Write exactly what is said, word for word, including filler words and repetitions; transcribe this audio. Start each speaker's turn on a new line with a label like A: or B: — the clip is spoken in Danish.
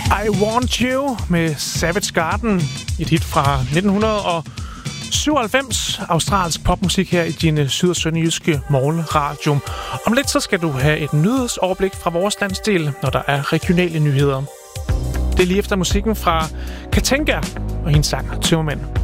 A: I Want You med Savage Garden, et hit fra nitten syvoghalvfems. Australsk popmusik her i din syd- og sønderjyske morgenradio. Om lidt så skal du have et nyhedsoverblik fra vores landsdel, når der er regionale nyheder. Det er lige efter musikken fra Katenka og hendes sang Tømmermænd.